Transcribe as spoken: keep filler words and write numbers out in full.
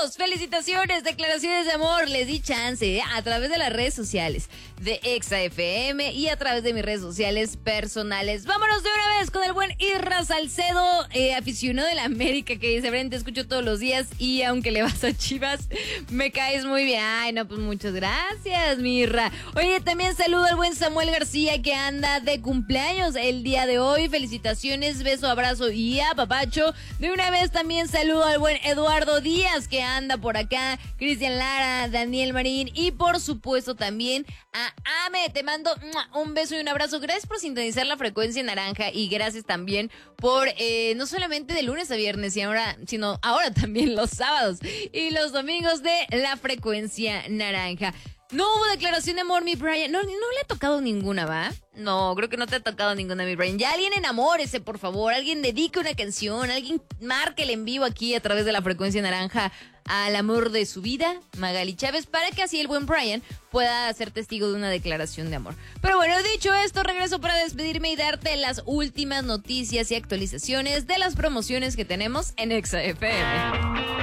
Saludos, felicitaciones, declaraciones de amor. Les di chance ¿eh? a través de las redes sociales de Exa F M y a través de mis redes sociales personales. Vámonos de una vez con el buen Irra Salcedo, eh, aficionado de la América, que dice: Bren, te escucho todos los días y aunque le vas a Chivas, me caes muy bien. Ay, no, pues muchas gracias, mi Irra. Oye, también saludo al buen Samuel García, que anda de cumpleaños el día de hoy. Felicitaciones, beso, abrazo y apapacho. De una vez también saludo al buen Eduardo Díaz, que anda por acá, Cristian Lara, Daniel Marín y por supuesto también a Ame. Te mando un beso y un abrazo. Gracias por sintonizar la frecuencia naranja y gracias también por eh, no solamente de lunes a viernes y ahora, sino ahora también los sábados y los domingos de la frecuencia naranja. No hubo declaración de amor, mi Brian. No, no le ha tocado ninguna, ¿va? No, creo que no te ha tocado ninguna, mi Brian. Ya alguien enamórese, por favor. Alguien dedique una canción. Alguien márquele en vivo aquí a través de la frecuencia naranja al amor de su vida, Magali Chávez, para que así el buen Brian pueda ser testigo de una declaración de amor. Pero bueno, dicho esto, regreso para despedirme y darte las últimas noticias y actualizaciones de las promociones que tenemos en Exa F M.